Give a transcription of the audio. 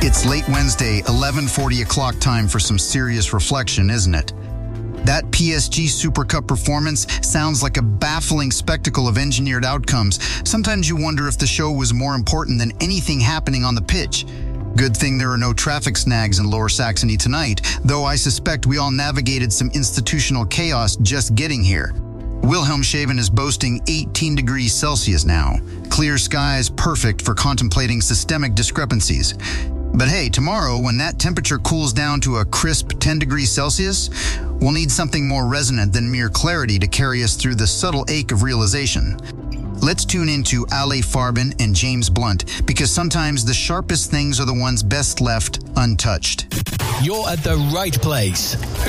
It's late Wednesday, 11:40 o'clock time for some serious reflection, isn't it? That PSG Super Cup performance sounds like a baffling spectacle of engineered outcomes. Sometimes you wonder if the show was more important than anything happening on the pitch. Good thing there are no traffic snags in Lower Saxony tonight, though I suspect we all navigated some institutional chaos just getting here. Wilhelmshaven is boasting 18 degrees Celsius now. Clear skies, perfect for contemplating systemic discrepancies. But hey, tomorrow, when that temperature cools down to a crisp 10 degrees Celsius, we'll need something more resonant than mere clarity to carry us through the subtle ache of realization. Let's tune into Ale Farben and James Blunt, because sometimes the sharpest things are the ones best left untouched. You're at the right place.